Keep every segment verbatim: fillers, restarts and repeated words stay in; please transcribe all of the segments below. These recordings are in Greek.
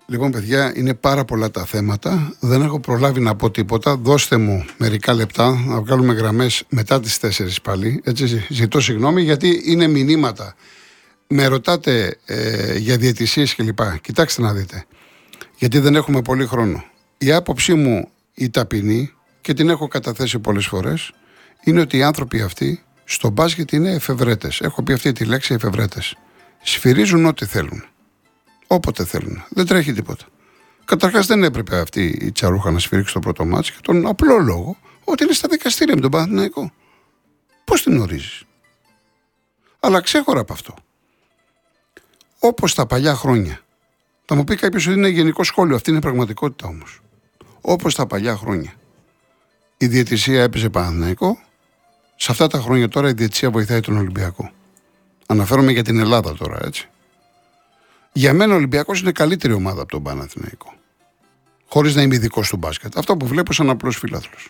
Λοιπόν, παιδιά, είναι πάρα πολλά τα θέματα. Δεν έχω προλάβει να πω τίποτα. Δώστε μου μερικά λεπτά να βγάλουμε γραμμές μετά τις τέσσερις πάλι. Έτσι, ζητώ συγγνώμη γιατί είναι μηνύματα. Με ρωτάτε ε, για διαιτησίες κλπ. Κοιτάξτε να δείτε. Γιατί δεν έχουμε πολύ χρόνο. Η άποψή μου η ταπεινή και την έχω καταθέσει πολλές φορές είναι ότι οι άνθρωποι αυτοί στο μπάσκετ είναι εφευρέτες. Έχω πει αυτή τη λέξη, εφευρέτες. Σφυρίζουν ό,τι θέλουν. Όποτε θέλουν. Δεν τρέχει τίποτα. Καταρχάς δεν έπρεπε αυτή η Τσαρούχα να σφυρίξει το πρώτο μάτς και τον απλό λόγο ότι είναι στα δικαστήρια με τον Παναθηναϊκό. Πώς την ορίζεις? Αλλά ξέχωρα από αυτό. Όπως τα παλιά χρόνια. Θα μου πει κάποιος ότι είναι γενικό σχόλιο. Αυτή είναι η πραγματικότητα όμως. Όπως τα παλιά χρόνια. Η διαιτησία έπαιζε Παναθηναϊκό. Σε αυτά τα χρόνια τώρα η διαιτησία βοηθάει τον Ολυμπιακό. Αναφέρομαι για την Ελλάδα τώρα, έτσι. Για μένα ο Ολυμπιακός είναι καλύτερη ομάδα από τον Παναθηναϊκό. Χωρίς να είμαι ειδικός του μπάσκετ. Αυτό που βλέπω σαν απλός φιλάθλος.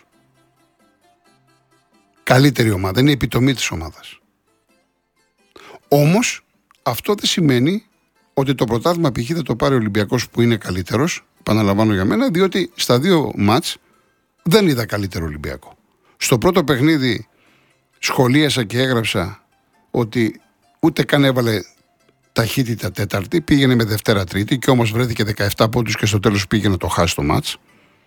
Καλύτερη ομάδα. Είναι η επιτομή της ομάδας. Όμως αυτό δεν σημαίνει ότι το πρωτάθλημα π.χ. θα το πάρει ο Ολυμπιακός που είναι καλύτερος. Επαναλαμβάνω για μένα, διότι στα δύο μάτς δεν είδα καλύτερο Ολυμπιακό. Στο πρώτο παιχνίδι σχολίασα και έγραψα ότι ούτε καν έβαλε ταχύτητα τέταρτη, πήγαινε με Δευτέρα Τρίτη και όμως βρέθηκε δεκαεπτά πόντους και στο τέλος πήγε να το χάσει το μάτς.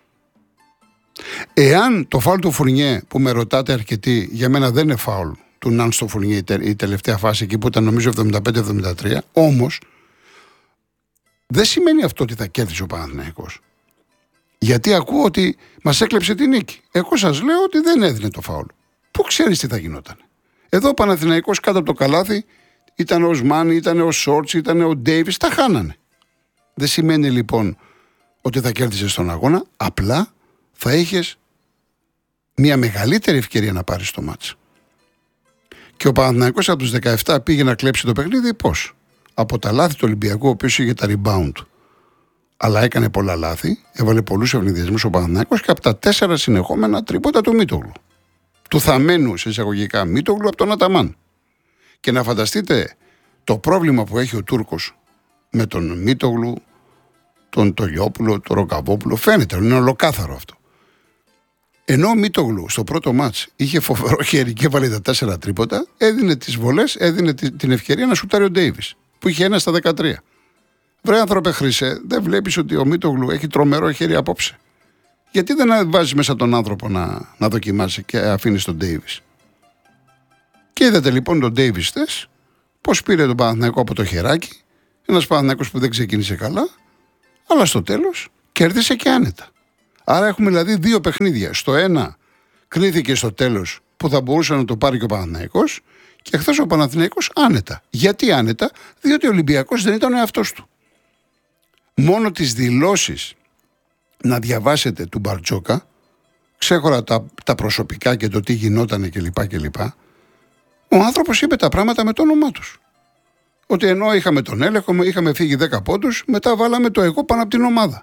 Εάν το φάουλ του Φουρνιέ που με ρωτάτε αρκετοί, για μένα δεν είναι φάουλ του Ναν στο Φουρνιέ η τελευταία φάση εκεί που ήταν νομίζω εβδομήντα πέντε εβδομήντα τρία, όμως δεν σημαίνει αυτό ότι θα κέρδισε ο Παναθηναϊκός. Γιατί ακούω ότι μας έκλεψε την νίκη. Εγώ σας λέω ότι δεν έδινε το φάουλ. Πού ξέρεις τι θα γινόταν? Εδώ ο Παναθηναϊκός κάτω από το καλάθι ήταν ο Σμάνι, ήταν ο Σόρτς, ήταν ο Ντέιβις, τα χάνανε. Δεν σημαίνει λοιπόν ότι θα κέρδισες τον αγώνα, απλά θα είχες μια μεγαλύτερη ευκαιρία να πάρεις το μάτς. Και ο Παναθηναϊκός από τους δεκαεπτά πήγε να κλέψει το παιχνίδι πώς? Από τα λάθη του Ολυμπιακού, ο οποίος είχε τα rebound. Αλλά έκανε πολλά λάθη, έβαλε πολλούς ευνηδιασμούς ο Παναθηναϊκός και από τα τέσσερα συνεχόμενα τρίποτα του Μίτογλου. Του θαμμένου σε εισαγωγικά Μίτογλου από τον Αταμάν. Και να φανταστείτε το πρόβλημα που έχει ο Τούρκος με τον Μίτογλου, τον Τολιόπουλο, τον Ροκαβόπουλο. Φαίνεται, είναι ολοκάθαρο αυτό. Ενώ ο Μίτογλου στο πρώτο μάτς είχε φοβερό χέρι και έβαλε τα τέσσερα τρίποτα, έδινε τις βολές, έδινε την ευκαιρία να σουτάρει ο Ντέιβις, που είχε ένα στα δεκατρία. Βρε άνθρωπε Χρυσέ, δεν βλέπεις ότι ο Μίτογλου έχει τρομερό χέρι απόψε? Γιατί δεν βάζεις μέσα τον άνθρωπο να, να δοκιμάσει και αφήνεις τον Ντέιβις? Και είδατε λοιπόν τον Ντέιβις χθες πώς πήρε τον Παναθηναϊκό από το χεράκι. Ένας Παναθηναϊκός που δεν ξεκίνησε καλά, αλλά στο τέλος κέρδισε και άνετα. Άρα έχουμε δηλαδή δύο παιχνίδια. Στο ένα κρίθηκε στο τέλος που θα μπορούσε να το πάρει και ο Παναθηναϊκός, και χθες ο Παναθηναϊκός άνετα. Γιατί άνετα? Διότι ο Ολυμπιακός δεν ήταν ο εαυτός του. Μόνο τις δηλώσεις να διαβάσετε του Μπαρτζόκα, ξέχωρα τα, τα προσωπικά και το τι γινότανε κλπ. κλπ. Ο άνθρωπος είπε τα πράγματα με το όνομά τους. Ότι ενώ είχαμε τον έλεγχο, είχαμε φύγει δέκα πόντους, μετά βάλαμε το εγώ πάνω από την ομάδα.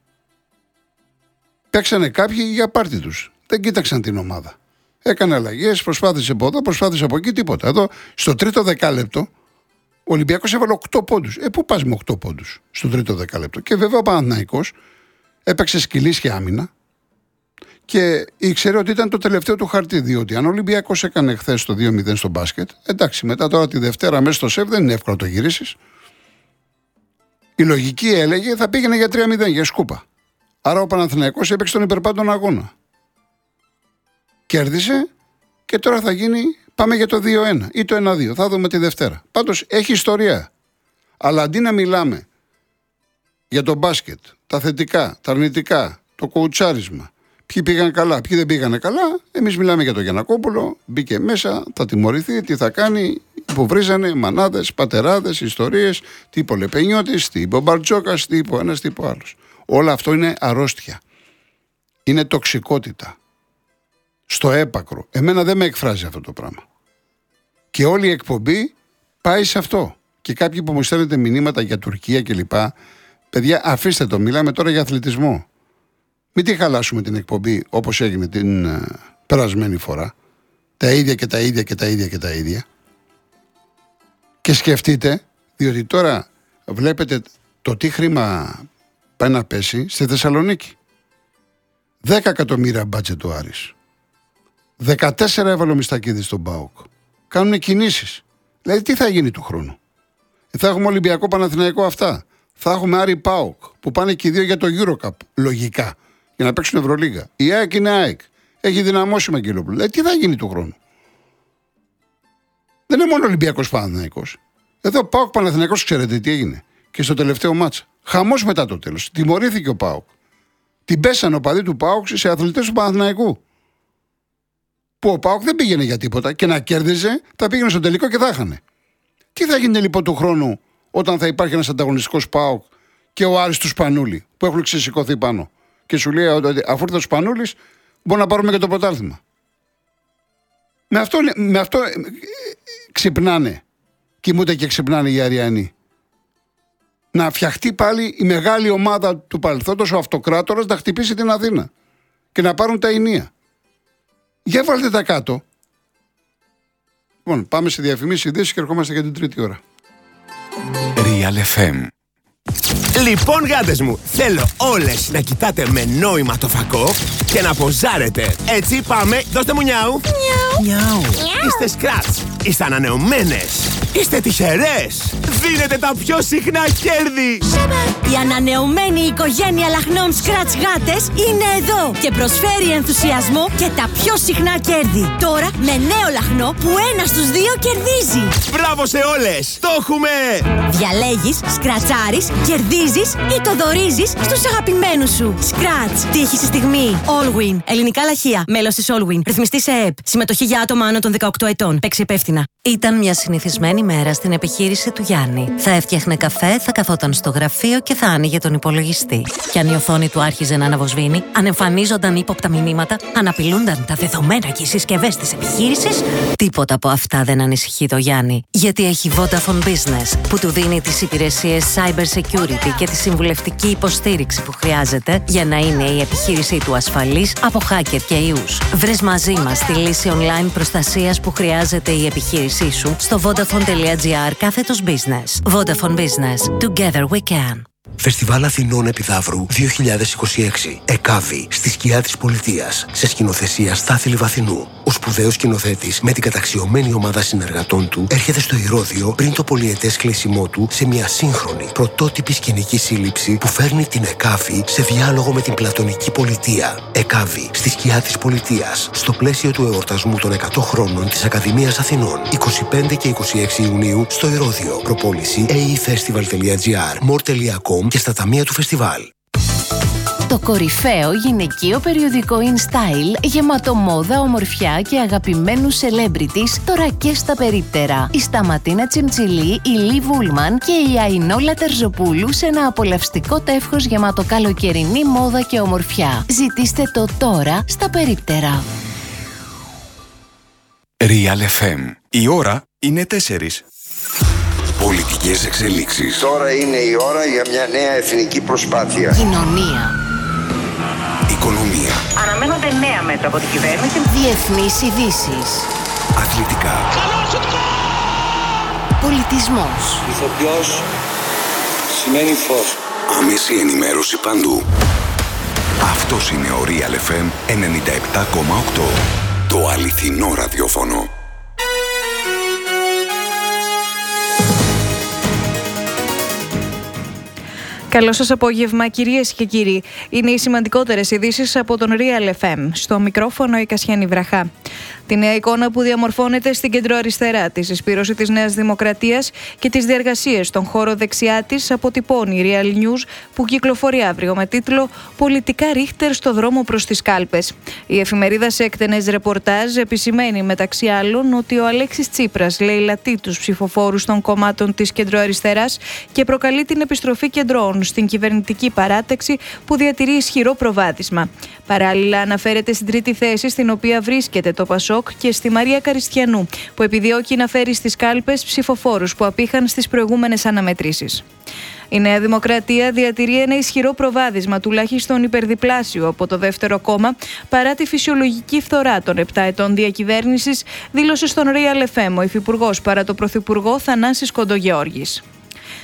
Παίξανε κάποιοι για πάρτι τους. Δεν κοίταξαν την ομάδα. Έκανε αλλαγές, προσπάθησε από εδώ, προσπάθησε από εκεί, τίποτα. Εδώ, στο τρίτο δεκάλεπτο, ο Ολυμπιακός έβαλε οκτώ πόντους. Ε, πού πας με οκτώ πόντους στο τρίτο δεκάλεπτο? Και βέβαια ο Παναθηναϊκός έπαιξε σκυλίσια άμυνα και ήξερε ότι ήταν το τελευταίο του χαρτί. Διότι αν ο Ολυμπιακός έκανε χθες το δύο μηδέν στο μπάσκετ, εντάξει, μετά τώρα τη Δευτέρα μέσα στο σεφ δεν είναι εύκολο να το γυρίσεις. Η λογική έλεγε θα πήγαινε για τρία μηδέν, για σκούπα. Άρα ο Παναθηναϊκός έπαιξε τον υπερπάντων αγώνα. Κέρδισε και τώρα θα γίνει, πάμε για το δύο ένα ή το ένα δύο. Θα δούμε τη Δευτέρα. Πάντως έχει ιστορία. Αλλά αντί να μιλάμε για το μπάσκετ, τα θετικά, τα αρνητικά, το κοουτσάρισμα, ποιοι πήγαν καλά, ποιοι δεν πήγανε καλά, εμείς μιλάμε για τον Γιαννακόπουλο, μπήκε μέσα, θα τιμωρηθεί, τι θα κάνει, που βρίζανε, μανάδες, πατεράδες, ιστορίες, τι είπε ο Λεπενιώτης, τι είπε ο Μπαρτζόκας, τι είπε ο ένας, τι είπε ο άλλος. Όλο αυτό είναι αρρώστια. Είναι τοξικότητα. Στο έπακρο. Εμένα δεν με εκφράζει αυτό το πράγμα. Και όλη η εκπομπή πάει σε αυτό. Και κάποιοι που μου στέλνετε μηνύματα για Τουρκία κλπ. Παιδιά, αφήστε το. Μιλάμε τώρα για αθλητισμό. Μην τη χαλάσουμε την εκπομπή όπως έγινε την uh, περασμένη φορά. Τα ίδια και τα ίδια και τα ίδια και τα ίδια. Και σκεφτείτε, διότι τώρα βλέπετε το τι χρήμα πάει να πέσει στη Θεσσαλονίκη. δέκα εκατομμύρια μπάτζετ ο Άρης. δεκατέσσερα έβαλε ο Μιστακίδης στον ΠΑΟΚ. Κάνουν κινήσεις. Δηλαδή τι θα γίνει του χρόνου? Θα έχουμε Ολυμπιακό Παναθηναϊκό αυτά. Θα έχουμε Άρη ΠΑΟΚ που πάνε και οι δύο για το EuroCup. Λογικά. Για να παίξουν Ευρωλίγα. Η ΑΕΚ είναι ΑΕΚ. Έχει δυναμώσει η Μαγγελόπουλο. Δηλαδή τι θα γίνει του χρόνου? Δεν είναι μόνο Ολυμπιακός Παναθηναϊκός. Εδώ ΠΑΟΚ Παναθηναϊκός, ξέρετε τι έγινε? Και στο τελευταίο μάτσα. Χαμός μετά το τέλος. Τιμωρήθηκε ο ΠΑΟΚ. Την πέσανε ο παδί του ΠΑΟΚ σε αθλητές του Παναθηναϊκού. Που ο ΠΑΟΚ δεν πήγαινε για τίποτα και να κέρδιζε, θα πήγαινε στο τελικό και θα έχανε. Τι θα γίνει λοιπόν του χρόνου όταν θα υπάρχει ένας ανταγωνιστικός ΠΑΟΚ και ο Άρης του Σπανούλη που έχουν ξεσηκωθεί πάνω και σου λέει ότι αφού ήρθε ο Σπανούλης μπορεί να πάρουμε και το πρωτάθλημα. Με αυτό, με αυτό ξυπνάνε, κοιμούνται και ξυπνάνε οι Αριανοί. Να φτιαχτεί πάλι η μεγάλη ομάδα του παρελθόντος, ο αυτοκράτορας, να χτυπήσει την Αθήνα και να πάρουν τα ενία. Για βάλτε τα κάτω. Λοιπόν, πάμε σε διαφημίσεις, ειδήσεις και ερχόμαστε για την τρίτη ώρα. Real εφ εμ. Λοιπόν, γάτες μου, θέλω όλες να κοιτάτε με νόημα το φακό και να ποζάρετε. Έτσι, πάμε, δώστε μου νιάου. Νιάου. Είστε σκράτς, είστε ανανεωμένες, είστε τυχερές. Δίνετε τα πιο συχνά κέρδη. Η ανανεωμένη οικογένεια λαχνών Scratch γάτες είναι εδώ και προσφέρει ενθουσιασμό και τα πιο συχνά κέρδη. Τώρα με νέο λαχνό που ένα στους δύο κερδίζει. Μπράβο σε όλες, το έχουμε! Διαλέγεις, σκρατσάρεις, κερδίζεις ή το δωρίζεις στους αγαπημένους σου. Scratch. Τύχη στη στιγμή. Allwin. Ελληνικά λαχεία. Μέλος της Allwin. Ρυθμιστή σε ΕΕΠ. Συμμετοχή για άτομα άνω των δεκαοκτώ ετών. Παίξει υπεύθυνα. Ήταν μια συνηθισμένη μέρα στην επιχείρηση του Γιάννη. Θα έφτιαχνε καφέ, θα καθόταν στο γραφείο και θα άνοιγε τον υπολογιστή. Κι αν η οθόνη του άρχιζε να αναβοσβήνει, αν εμφανίζονταν ύποπτα μηνύματα, αν απειλούνταν τα δεδομένα και οι συσκευές της επιχείρησης, τίποτα από αυτά δεν ανησυχεί το Γιάννη. Γιατί έχει Vodafone Business, που του δίνει τις υπηρεσίες cyber security και τη συμβουλευτική υποστήριξη που χρειάζεται για να είναι η επιχείρησή του ασφαλής από hacker και ιούς. Βρες μαζί μας τη λύση online προστασίας που χρειάζεται η επιχείρησή σου στο vodafone.gr κάθετος business. Vodafone Business. Together we can. Φεστιβάλ Αθηνών Επιδαύρου δύο χιλιάδες είκοσι έξι. ΕΚΑΒΗ, στη σκιά της πολιτείας. Σε σκηνοθεσία Στάθη Λιβαθινού. Ο σπουδαίος σκηνοθέτης με την καταξιωμένη ομάδα συνεργατών του έρχεται στο Ηρώδειο πριν το πολυετές κλείσιμό του σε μια σύγχρονη, πρωτότυπη σκηνική σύλληψη που φέρνει την ΕΚΑΒΗ σε διάλογο με την πλατωνική πολιτεία. ΕΚΑΒΗ, στη σκιά της πολιτείας. Στο πλαίσιο του εορτασμού των εκατό χρόνων της Ακαδημίας Αθηνών. είκοσι πέντε και είκοσι έξι Ιουνίου στο Ηρώδειο. Προπόληση έι ι φεστιβάλ τελεία τζι άρ, μορ τελεία κομ και στα ταμεία του φεστιβάλ. Το κορυφαίο γυναικείο περιοδικό InStyle, γεμάτο μόδα, ομορφιά και αγαπημένους celebrities, τώρα και στα περίπτερα. Η Σταματίνα Τσιμτσιλή, η Λι Βούλμαν και η Αϊνόλα Τερζοπούλου σε ένα απολαυστικό τεύχος γεμάτο καλοκαιρινή μόδα και ομορφιά. Ζητήστε το τώρα στα περίπτερα. Real εφ εμ. Η ώρα είναι τέσσερις. Πολιτικές εξελίξεις. Τώρα είναι η ώρα για μια νέα εθνική προσπάθεια. Κοινωνία. Οικονομία. Αναμένονται νέα μέτρα από την κυβέρνηση. Διεθνείς ειδήσεις. Αθλητικά. Πολιτισμός. Ηθοποιός σημαίνει φως. Άμεση ενημέρωση παντού. Αυτός είναι ο Real εφ εμ ενενήντα επτά κόμμα οκτώ. Το αληθινό ραδιόφωνο. Καλό σας απόγευμα, κυρίες και κύριοι. Είναι οι σημαντικότερες ειδήσεις από τον Real εφ εμ. Στο μικρόφωνο η Κασιάνη Βραχά. Τη νέα εικόνα που διαμορφώνεται στην κεντροαριστερά, τη συσπήρωση της Νέας Δημοκρατίας και τις διεργασίες στον χώρο δεξιά της αποτυπώνει η Real News που κυκλοφορεί αύριο με τίτλο «Πολιτικά ρίχτερ στο δρόμο προς τις κάλπες». Η εφημερίδα σε εκτενές ρεπορτάζ επισημαίνει μεταξύ άλλων ότι ο Αλέξης Τσίπρας λαιλατεί τους ψηφοφόρους των κομμάτων της κεντροαριστεράς και προκαλεί την επιστροφή κεντρών στην κυβερνητική παράταξη που διατηρεί ισχυρό προβάδισμα. Παράλληλα, αναφέρεται στην τρίτη θέση στην οποία βρίσκεται το Πασόκ και στη Μαρία Καριστιανού, που επιδιώκει να φέρει στις κάλπες ψηφοφόρους που απήχαν στις προηγούμενες αναμετρήσεις. Η Νέα Δημοκρατία διατηρεί ένα ισχυρό προβάδισμα, τουλάχιστον υπερδιπλάσιο από το δεύτερο κόμμα, παρά τη φυσιολογική φθορά των επτά ετών διακυβέρνησης, δήλωσε στον Real εφ εμ ο υφυπουργός παρά το πρωθυπουργό Θανάσης Κοντογεώργης.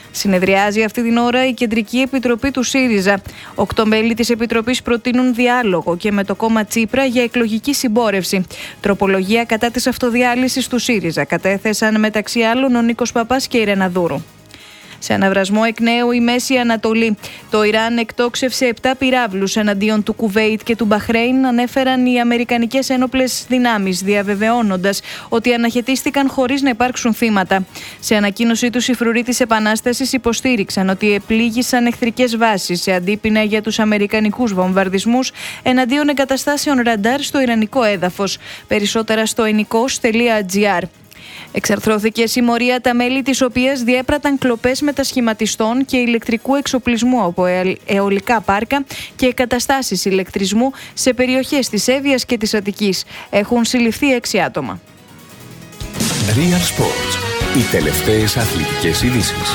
Συνεδριάζει αυτή την ώρα η Κεντρική Επιτροπή του ΣΥΡΙΖΑ. Οκτώ μέλη της Επιτροπής προτείνουν διάλογο και με το κόμμα Τσίπρα για εκλογική συμπόρευση. Τροπολογία κατά της αυτοδιάλυσης του ΣΥΡΙΖΑ κατέθεσαν μεταξύ άλλων ο Νίκος Παπάς και η Ρεναδούρου. Σε αναβρασμό εκ νέου η Μέση Ανατολή. Το Ιράν εκτόξευσε επτά πυράβλους εναντίον του Κουβέιτ και του Μπαχρέιν, ανέφεραν οι Αμερικανικές ένοπλες δυνάμεις, διαβεβαιώνοντας ότι αναχαιτίστηκαν χωρίς να υπάρξουν θύματα. Σε ανακοίνωσή τους, οι φρουροί της Επανάστασης υποστήριξαν ότι επλήγησαν εχθρικές βάσεις σε αντίπεινα για τους αμερικανικούς βομβαρδισμούς εναντίον εγκαταστάσεων ραντάρ στο ιρανικό έδαφος. Περισσότερα στο ενικός τελεία τζι άρ. Εξαρθρώθηκε συμμορία τα μέλη της οποίας διέπραταν κλοπές μετασχηματιστών και ηλεκτρικού εξοπλισμού από αιωλικά πάρκα και εγκαταστάσεις ηλεκτρισμού σε περιοχές της Εύβοιας και της Αττικής. Έχουν συλληφθεί έξι άτομα. Real Sports. Οι τελευταίες αθλητικές ειδήσεις.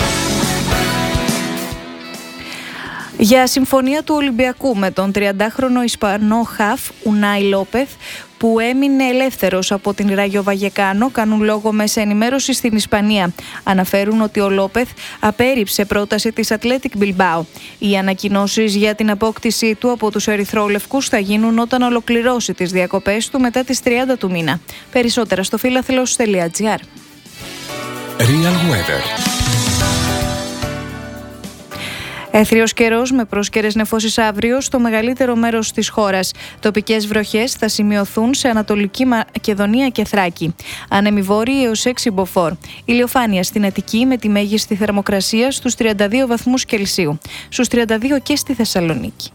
Για συμφωνία του Ολυμπιακού με τον τριαντάχρονο Ισπανό χαφ Ουνάι Λόπεθ, που έμεινε ελεύθερος από την Ράγιο Βαγεκάνο, κάνουν λόγο μέσα ενημέρωση στην Ισπανία. Αναφέρουν ότι ο Λόπεθ απέρριψε πρόταση της Athletic Bilbao. Οι ανακοινώσεις για την απόκτησή του από τους ερυθρόλευκους θα γίνουν όταν ολοκληρώσει τις διακοπές του μετά τις τριάντα του μήνα. Περισσότερα στο φίλαθλος τελεία τζι άρ. Real Weather. Έθριος καιρός με πρόσκαιρες νεφώσεις αύριο στο μεγαλύτερο μέρος της χώρας. Τοπικές βροχές θα σημειωθούν σε Ανατολική Μακεδονία και Θράκη. Άνεμοι βόρειοι έως έξι μποφόρ. Ηλιοφάνεια στην Αττική με τη μέγιστη θερμοκρασία στους τριάντα δύο βαθμούς Κελσίου. Στους τριάντα δύο και στη Θεσσαλονίκη.